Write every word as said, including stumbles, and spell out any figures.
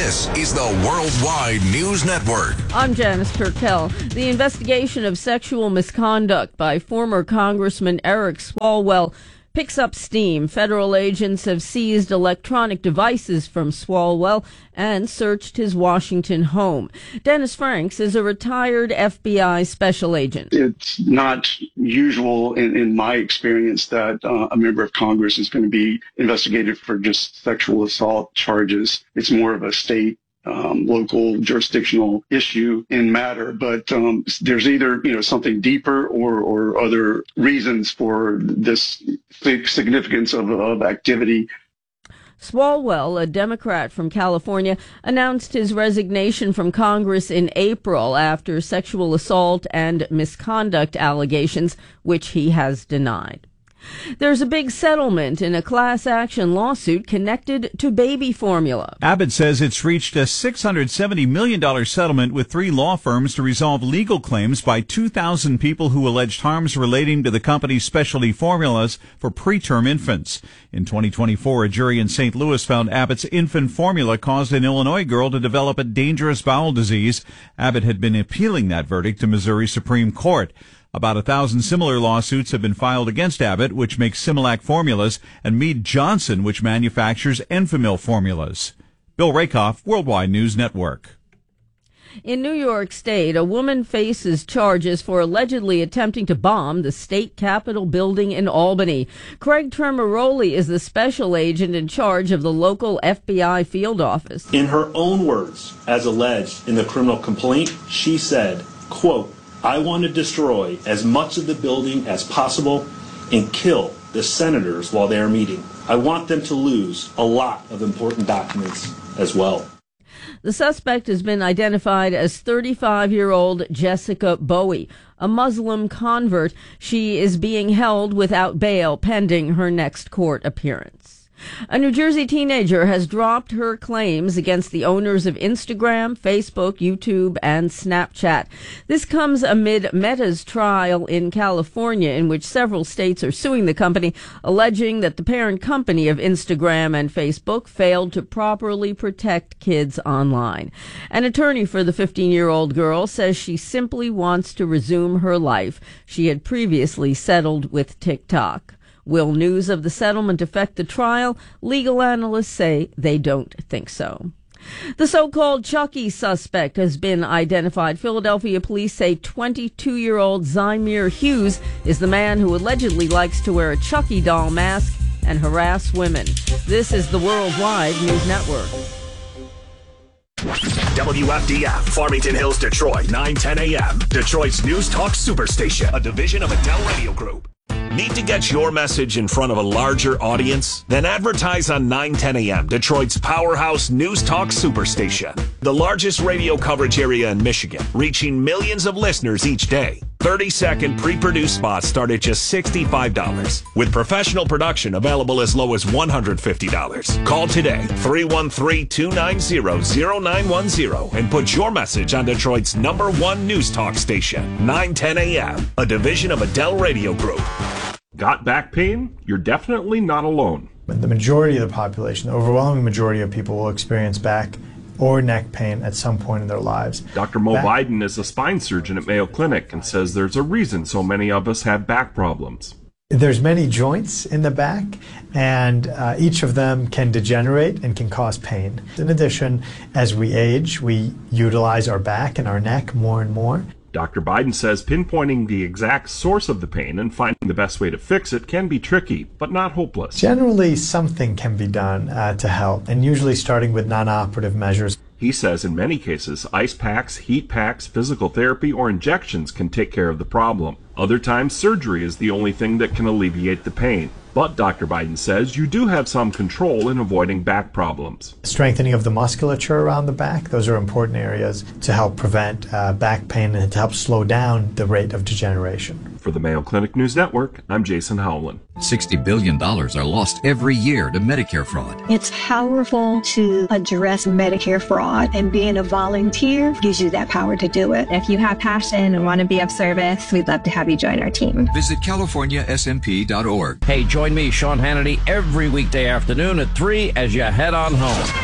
This is the Worldwide News Network. I'm Janice Turkel. The investigation of sexual misconduct by former Congressman Eric Swalwell picks up steam. Federal agents have seized electronic devices from Swalwell and searched his Washington home. Dennis Franks is a retired F B I special agent. It's not usual in, in my experience that uh, a member of Congress is going to be investigated for just sexual assault charges. It's more of a state Um, local jurisdictional issue in matter, but um, there's either you know something deeper or or other reasons for this significance of, of activity. Swalwell, a Democrat from California, announced his resignation from Congress in April after sexual assault and misconduct allegations, which he has denied. There's a big settlement in a class action lawsuit connected to baby formula. Abbott says it's reached a six hundred seventy million dollars settlement with three law firms to resolve legal claims by two thousand people who alleged harms relating to the company's specialty formulas for preterm infants. In twenty twenty-four, a jury in Saint Louis found Abbott's infant formula caused an Illinois girl to develop a dangerous bowel disease. Abbott had been appealing that verdict to Missouri Supreme Court. About a thousand similar lawsuits have been filed against Abbott, which makes Similac formulas, and Mead Johnson, which manufactures Enfamil formulas. Bill Rakoff, Worldwide News Network. In New York State, a woman faces charges for allegedly attempting to bomb the state capitol building in Albany. Craig Tremaroli is the special agent in charge of the local F B I field office. In her own words, as alleged in the criminal complaint, she said, quote, "I want to destroy as much of the building as possible and kill the senators while they are meeting. I want them to lose a lot of important documents as well." The suspect has been identified as thirty-five-year-old Jessica Bowie, a Muslim convert. She is being held without bail pending her next court appearance. A New Jersey teenager has dropped her claims against the owners of Instagram, Facebook, YouTube, and Snapchat. This comes amid Meta's trial in California, in which several states are suing the company, alleging that the parent company of Instagram and Facebook failed to properly protect kids online. An attorney for the fifteen-year-old girl says she simply wants to resume her life. She had previously settled with TikTok. Will news of the settlement affect the trial? Legal analysts say they don't think so. The so-called Chucky suspect has been identified. Philadelphia police say twenty-two-year-old Zymir Hughes is the man who allegedly likes to wear a Chucky doll mask and harass women. This is the Worldwide News Network. W F D F, Farmington Hills, Detroit, nine ten a.m. Detroit's News Talk Superstation, a division of Adele Radio Group. Need to get your message in front of a larger audience? Then advertise on nine ten a.m., Detroit's powerhouse News Talk Superstation. The largest radio coverage area in Michigan, reaching millions of listeners each day. thirty-second pre-produced spots start at just sixty-five dollars, with professional production available as low as one hundred fifty dollars. Call today, three one three, two nine zero, zero nine one zero, and put your message on Detroit's number one News Talk station, nine ten a.m., a division of Adele Radio Group. Got back pain? You're definitely not alone. The majority of the population, the overwhelming majority of people will experience back or neck pain at some point in their lives. Doctor Mo Back- Biden is a spine surgeon at Mayo Clinic and says there's a reason so many of us have back problems. There's many joints in the back, and uh, each of them can degenerate and can cause pain. In addition, as we age, we utilize our back and our neck more and more. Doctor Biden says pinpointing the exact source of the pain and finding the best way to fix it can be tricky, but not hopeless. Generally, something can be done uh, to help, and usually starting with non-operative measures. He says in many cases, ice packs, heat packs, physical therapy, or injections can take care of the problem. Other times, surgery is the only thing that can alleviate the pain. But Doctor Biden says you do have some control in avoiding back problems. Strengthening of the musculature around the back, those are important areas to help prevent uh, back pain and to help slow down the rate of degeneration. For the Mayo Clinic News Network, I'm Jason Howland. sixty billion dollars are lost every year to Medicare fraud. It's powerful to address Medicare fraud, and being a volunteer gives you that power to do it. If you have passion and want to be of service, we'd love to have you join our team. Visit California S M P dot org. Hey, join me, Sean Hannity, every weekday afternoon at three as you head on home.